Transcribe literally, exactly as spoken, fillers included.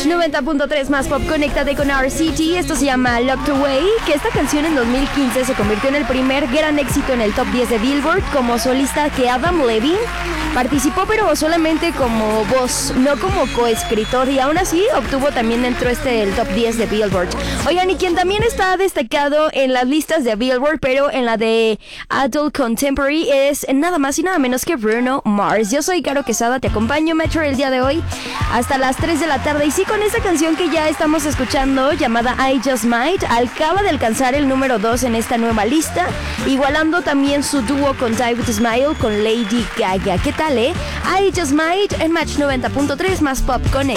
Match noventa punto tres más pop, conéctate con R C T. Esto se llama Locked Away, que esta canción en dos mil quince se convirtió en el primer gran éxito en el top diez de Billboard como solista, que Adam Levine participó, pero solamente como voz, no como coescritor, y aún así obtuvo también dentro este del top diez de Billboard. Oigan, y quien también está destacado en las listas de Billboard, pero en la de Adult Contemporary, es nada más y nada menos que Bruno Mars. Yo soy Caro Quesada, te acompaño, Metro, el día de hoy hasta las tres de la tarde, y sí, con esta canción que ya estamos escuchando llamada I Just Might, acaba de alcanzar el número dos en esta nueva lista, igualando también su dúo con Die With A Smile con Lady Gaga. ¿Qué tal, eh? I Just Might en Match noventa punto tres más pop con